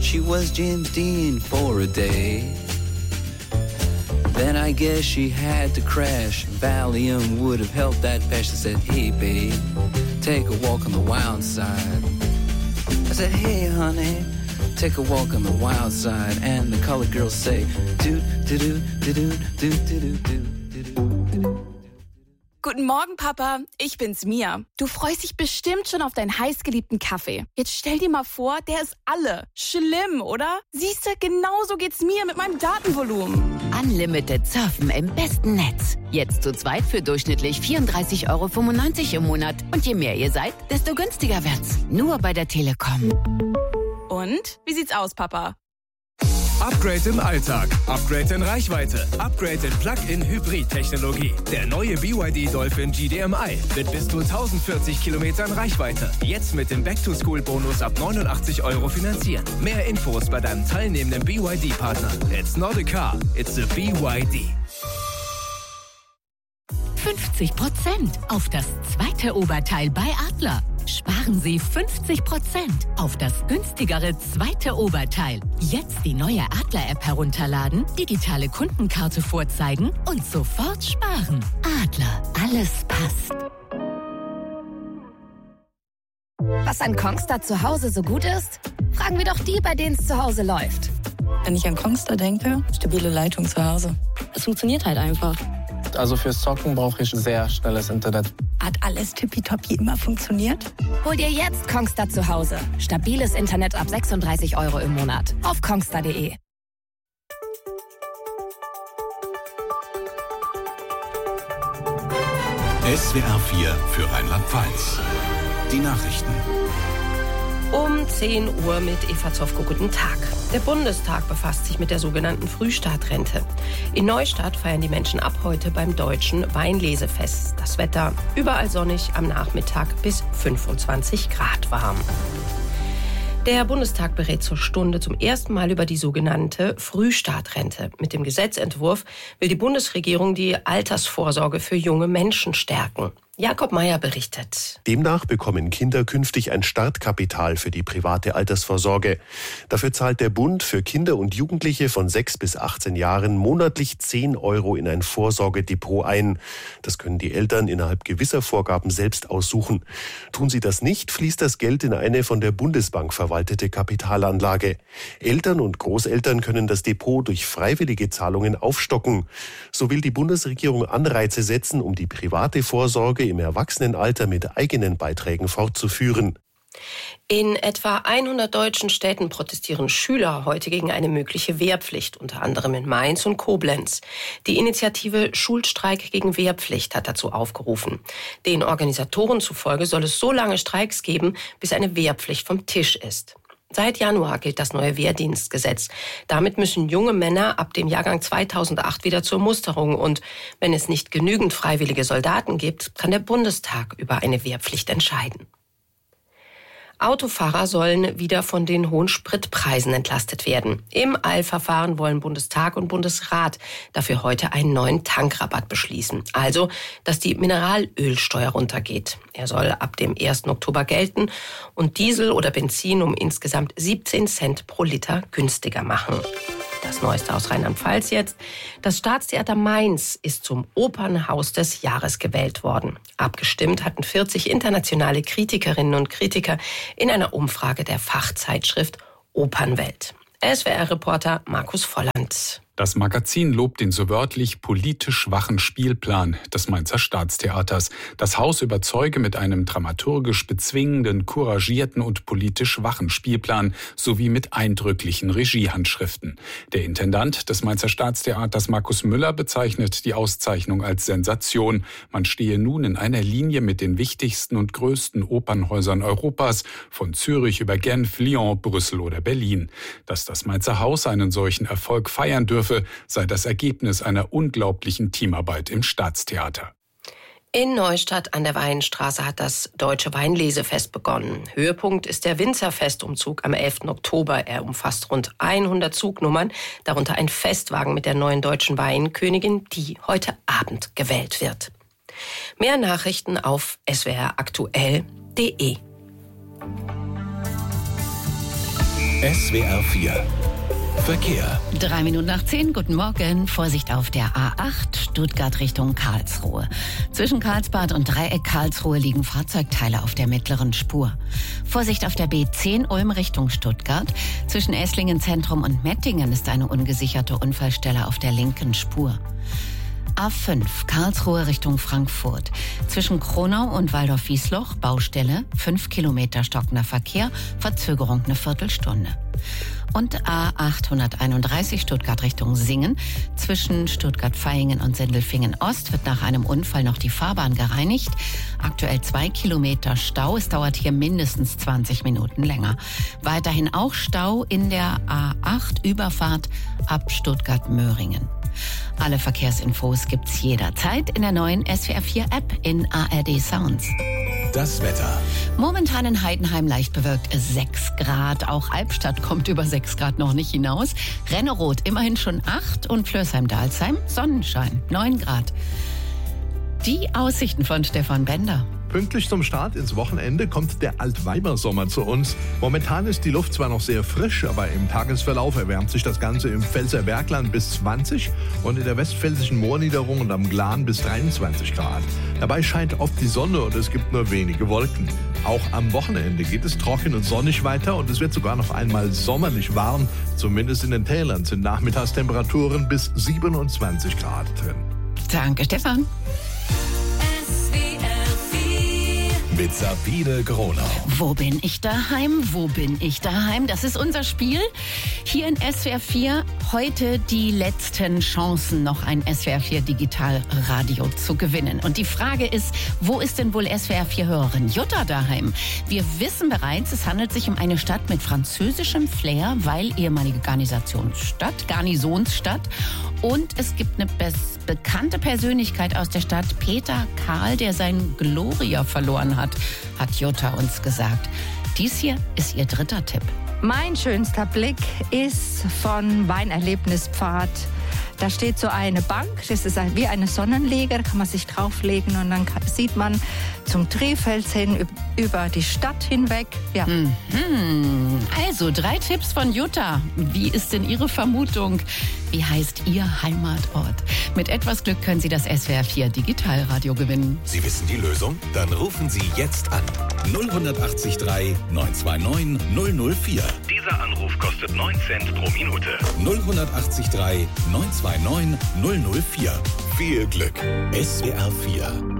thought she was Jim Dean for a day. Then I guess she had to crash. Valium would have helped that patch. I said, hey babe, take a walk on the wild side. I said, hey honey, take a walk on the wild side. And the colored girls say, do do do do do do do do do. Guten Morgen, Papa. Ich bin's, Mia. Du freust dich bestimmt schon auf deinen heißgeliebten Kaffee. Jetzt stell dir mal vor, der ist alle. Schlimm, oder? Siehste, genauso geht's mir mit meinem Datenvolumen. Unlimited Surfen im besten Netz. Jetzt zu zweit für durchschnittlich 34,95 € im Monat. Und je mehr ihr seid, desto günstiger wird's. Nur bei der Telekom. Und? Wie sieht's aus, Papa? Upgrade im Alltag, Upgrade in Reichweite, Upgrade in Plug-in-Hybrid-Technologie. Der neue BYD Dolphin GDMI mit bis zu 1040 Kilometern Reichweite. Jetzt mit dem Back-to-School-Bonus ab 89 € finanzieren. Mehr Infos bei deinem teilnehmenden BYD-Partner. It's not a car, it's a BYD. 50% auf das zweite Oberteil bei Adler. Sparen Sie 50% auf das günstigere zweite Oberteil. Jetzt die neue Adler-App herunterladen, digitale Kundenkarte vorzeigen und sofort sparen. Adler, alles passt. Was an Kongstar zu Hause so gut ist? Fragen wir doch die, bei denen es zu Hause läuft. Wenn ich an Kongstar denke, stabile Leitung zu Hause. Es funktioniert halt einfach. Also fürs Zocken brauche ich sehr schnelles Internet. Hat alles tippitoppi immer funktioniert? Hol dir jetzt Kongstar zu Hause. Stabiles Internet ab 36 € im Monat. Auf kongstar.de. SWR 4 für Rheinland-Pfalz. Die Nachrichten. Um 10 Uhr mit Eva Zofko. Guten Tag. Der Bundestag befasst sich mit der sogenannten Frühstartrente. In Neustadt feiern die Menschen ab heute beim Deutschen Weinlesefest. Das Wetter überall sonnig, am Nachmittag bis 25 Grad warm. Der Bundestag berät zur Stunde zum ersten Mal über die sogenannte Frühstartrente. Mit dem Gesetzentwurf will die Bundesregierung die Altersvorsorge für junge Menschen stärken. Jakob Meyer berichtet. Demnach bekommen Kinder künftig ein Startkapital für die private Altersvorsorge. Dafür zahlt der Bund für Kinder und Jugendliche von 6 bis 18 Jahren monatlich 10 € in ein Vorsorgedepot ein. Das können die Eltern innerhalb gewisser Vorgaben selbst aussuchen. Tun sie das nicht, fließt das Geld in eine von der Bundesbank verwaltete Kapitalanlage. Eltern und Großeltern können das Depot durch freiwillige Zahlungen aufstocken. So will die Bundesregierung Anreize setzen, um die private Vorsorge im Erwachsenenalter mit eigenen Beiträgen fortzuführen. In etwa 100 deutschen Städten protestieren Schüler heute gegen eine mögliche Wehrpflicht, unter anderem in Mainz und Koblenz. Die Initiative Schulstreik gegen Wehrpflicht hat dazu aufgerufen. Den Organisatoren zufolge soll es so lange Streiks geben, bis eine Wehrpflicht vom Tisch ist. Seit Januar gilt das neue Wehrdienstgesetz. Damit müssen junge Männer ab dem Jahrgang 2008 wieder zur Musterung. Und wenn es nicht genügend freiwillige Soldaten gibt, kann der Bundestag über eine Wehrpflicht entscheiden. Autofahrer sollen wieder von den hohen Spritpreisen entlastet werden. Im Eilverfahren wollen Bundestag und Bundesrat dafür heute einen neuen Tankrabatt beschließen. Also, dass die Mineralölsteuer runtergeht. Er soll ab dem 1. Oktober gelten und Diesel oder Benzin um insgesamt 17 Cent pro Liter günstiger machen. Das Neueste aus Rheinland-Pfalz jetzt. Das Staatstheater Mainz ist zum Opernhaus des Jahres gewählt worden. Abgestimmt hatten 40 internationale Kritikerinnen und Kritiker in einer Umfrage der Fachzeitschrift Opernwelt. SWR-Reporter Markus Volland. Das Magazin lobt den so wörtlich politisch schwachen Spielplan des Mainzer Staatstheaters. Das Haus überzeuge mit einem dramaturgisch bezwingenden, couragierten und politisch schwachen Spielplan sowie mit eindrücklichen Regiehandschriften. Der Intendant des Mainzer Staatstheaters, Markus Müller, bezeichnet die Auszeichnung als Sensation. Man stehe nun in einer Linie mit den wichtigsten und größten Opernhäusern Europas, von Zürich über Genf, Lyon, Brüssel oder Berlin. Dass das Mainzer Haus einen solchen Erfolg feiern dürfe, sei das Ergebnis einer unglaublichen Teamarbeit im Staatstheater. In Neustadt an der Weinstraße hat das Deutsche Weinlesefest begonnen. Höhepunkt ist der Winzerfestumzug am 11. Oktober. Er umfasst rund 100 Zugnummern, darunter ein Festwagen mit der neuen deutschen Weinkönigin, die heute Abend gewählt wird. Mehr Nachrichten auf swraktuell.de. SWR 4 Verkehr. 3 Minuten nach 10, guten Morgen. Vorsicht auf der A8, Stuttgart Richtung Karlsruhe. Zwischen Karlsbad und Dreieck Karlsruhe liegen Fahrzeugteile auf der mittleren Spur. Vorsicht auf der B10 Ulm Richtung Stuttgart. Zwischen Esslingen Zentrum und Mettingen ist eine ungesicherte Unfallstelle auf der linken Spur. A5 Karlsruhe Richtung Frankfurt. Zwischen Kronau und Waldorf-Wiesloch Baustelle, 5 Kilometer stockender Verkehr, Verzögerung eine Viertelstunde. Und A831 Stuttgart Richtung Singen. Zwischen Stuttgart-Vaihingen und Sindelfingen-Ost wird nach einem Unfall noch die Fahrbahn gereinigt. Aktuell 2 Kilometer Stau. Es dauert hier mindestens 20 Minuten länger. Weiterhin auch Stau in der A8-Überfahrt ab Stuttgart-Möhringen. Alle Verkehrsinfos gibt's jederzeit in der neuen SWR4-App in ARD Sounds. Das Wetter. Momentan in Heidenheim leicht bewölkt 6 Grad. Auch Albstadt kommt über 6 Grad noch nicht hinaus. Renneroth immerhin schon 8 und Flörsheim-Dalsheim Sonnenschein 9 Grad. Die Aussichten von Stefan Bender. Pünktlich zum Start ins Wochenende kommt der Altweibersommer zu uns. Momentan ist die Luft zwar noch sehr frisch, aber im Tagesverlauf erwärmt sich das Ganze im Pfälzer Bergland bis 20 und in der westpfälzischen Moorniederung und am Glan bis 23 Grad. Dabei scheint oft die Sonne und es gibt nur wenige Wolken. Auch am Wochenende geht es trocken und sonnig weiter und es wird sogar noch einmal sommerlich warm. Zumindest in den Tälern sind Nachmittagstemperaturen bis 27 Grad drin. Danke, Stefan. Mit Sabine Gronau. Wo bin ich daheim? Wo bin ich daheim? Das ist unser Spiel. Hier in SWR 4 heute die letzten Chancen, noch ein SWR 4 Digitalradio zu gewinnen. Und die Frage ist, wo ist denn wohl SWR 4 Hörerin Jutta daheim? Wir wissen bereits, es handelt sich um eine Stadt mit französischem Flair, weil ehemalige Garnisonsstadt. Und es gibt eine bekannte Persönlichkeit aus der Stadt, Peter Karl, der sein Gloria verloren hat Jutta uns gesagt. Dies hier ist ihr 3. Tipp. Mein schönster Blick ist von Weinerlebnispfad. Da steht so eine Bank, das ist wie eine Sonnenliege, da kann man sich drauflegen und dann sieht man zum Trifels hin, über die Stadt hinweg. Ja. Also 3 Tipps von Jutta. Wie ist denn Ihre Vermutung? Wie heißt Ihr Heimatort? Mit etwas Glück können Sie das SWR 4 Digitalradio gewinnen. Sie wissen die Lösung? Dann rufen Sie jetzt an. 0183 929 004. Dieser Anruf kostet 9 Cent pro Minute. 0183 929 004. Viel Glück. SWR 4